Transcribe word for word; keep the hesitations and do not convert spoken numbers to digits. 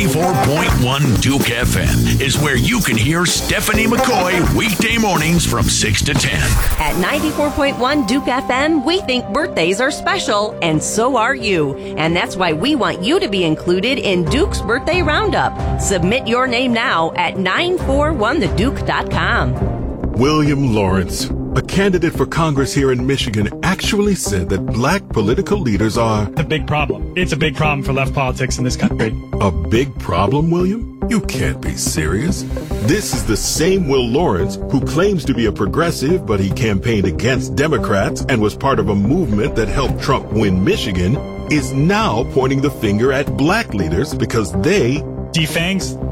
ninety-four point one Duke F M is where you can hear Stephanie McCoy weekday mornings from six to ten. At ninety-four point one Duke F M, we think birthdays are special, and so are you. And that's why we want you to be included in Duke's Birthday Roundup. Submit your name now at nine four one the duke dot com. William Lawrence, a candidate for Congress here in Michigan, actually said that black political leaders are a big problem. It's a big problem for left politics in this country. A big problem, William? You can't be serious. This is the same Will Lawrence who claims to be a progressive, but he campaigned against Democrats and was part of a movement that helped Trump win Michigan, is now pointing the finger at black leaders because they defangs